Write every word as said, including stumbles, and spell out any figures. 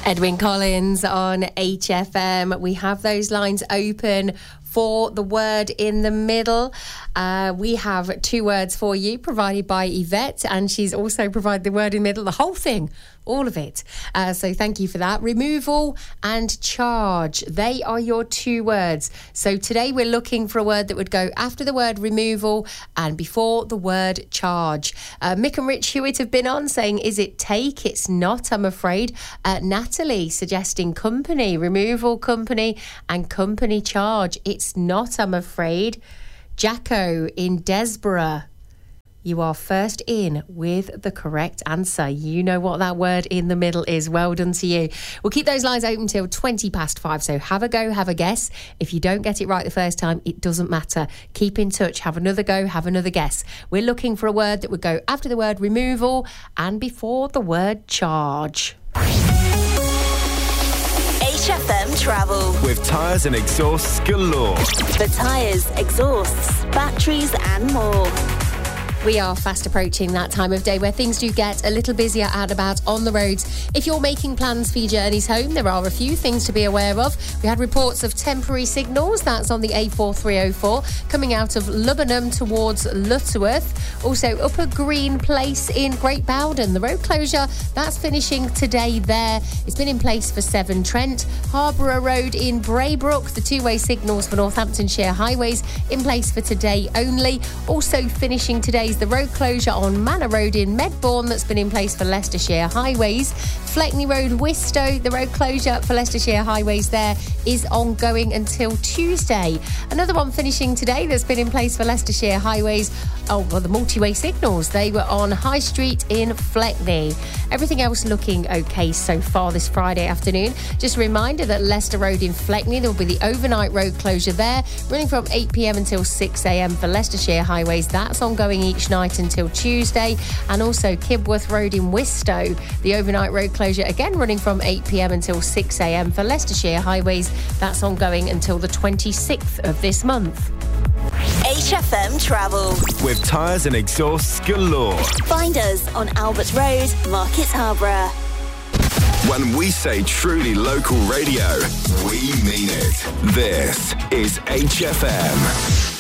Edwyn Collins on H F M. We have those lines open for the word in the middle. Uh, we have two words for you provided by Yvette, and she's also provided the word in the middle, the whole thing, all of it. Uh, so thank you for that. Removal and charge. They are your two words. So today we're looking for a word that would go after the word removal and before the word charge. Uh, Mick and Rich Hewitt have been on saying, is it take? It's not, I'm afraid. Uh, Natalie suggesting company, removal company and company charge. It's not, I'm afraid. Jacko in Desborough. You are first in with the correct answer. You know what that word in the middle is. Well done to you. We'll keep those lines open till twenty past five. So have a go, have a guess. If you don't get it right the first time, it doesn't matter. Keep in touch. Have another go, have another guess. We're looking for a word that would go after the word removal and before the word charge. H F M Travel. With tyres and exhausts galore. For tyres, exhausts, batteries and more. We are fast approaching that time of day where things do get a little busier out and about on the roads. If you're making plans for your journeys home, there are a few things to be aware of. We had reports of temporary signals. That's on the A four three oh four coming out of Lubbenham towards Lutterworth. Also, Upper Green Place in Great Bowden. The road closure, that's finishing today there. It's been in place for Severn Trent. Harborough Road in Braybrook. The two-way signals for Northamptonshire highways in place for today only. Also finishing today the road closure on Manor Road in Medbourne that's been in place for Leicestershire highways. Fleckney Road, Wistow, the road closure for Leicestershire highways there is ongoing until Tuesday. Another one finishing today that's been in place for Leicestershire highways. Oh, well, the multi-way signals, they were on High Street in Fleckney. Everything else looking okay so far this Friday afternoon. Just a reminder that Leicester Road in Fleckney, there will be the overnight road closure there, running from eight p m until six a m for Leicestershire highways. That's ongoing each night until Tuesday. And also Kibworth Road in Wistow, the overnight road closure again running from eight p m until six a m for Leicestershire highways. That's ongoing until the twenty-sixth of this month. H F M Travel. With tyres and exhausts galore. Find us on Albert Road, Market Harborough. When we say truly local radio, we mean it. This is H F M.